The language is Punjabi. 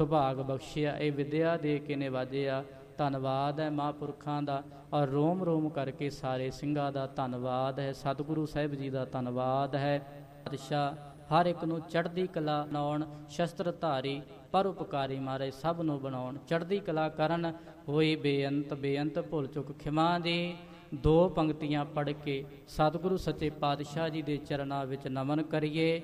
ਸੁਭਾਗ ਬਖਸ਼ਿਆ, ਇਹ ਵਿਦਿਆ ਦੇ ਕੇ ਨਿਵਾਜਿਆ। ਧੰਨਵਾਦ ਹੈ ਮਹਾਂਪੁਰਖਾਂ ਦਾ, ਔਰ ਰੋਮ ਰੋਮ ਕਰਕੇ ਸਾਰੇ ਸਿੰਘਾਂ ਦਾ ਧੰਨਵਾਦ ਹੈ। ਸਤਿਗੁਰੂ ਸਾਹਿਬ ਜੀ ਦਾ ਧੰਨਵਾਦ ਹੈ। ਪਾਤਸ਼ਾਹ ਹਰ ਇੱਕ ਨੂੰ ਚੜ੍ਹਦੀ ਕਲਾ ਬਣਾਉਣ, ਸ਼ਸਤਰ ਧਾਰੀ ਪਰ ਉਪਕਾਰੀ ਮਹਾਰਾਜ ਸਭ ਨੂੰ ਬਣਾਉਣ, ਚੜ੍ਹਦੀ ਕਲਾ ਕਰਨ। ਹੋਈ ਬੇਅੰਤ ਬੇਅੰਤ ਭੁੱਲ ਚੁੱਕ ਖਿਮਾ ਦੀ। ਦੋ ਪੰਕਤੀਆਂ ਪੜ੍ਹ ਕੇ ਸਤਿਗੁਰੂ ਸੱਚੇ ਪਾਤਸ਼ਾਹ ਜੀ ਦੇ ਚਰਨਾਂ ਵਿੱਚ ਨਮਨ ਕਰੀਏ।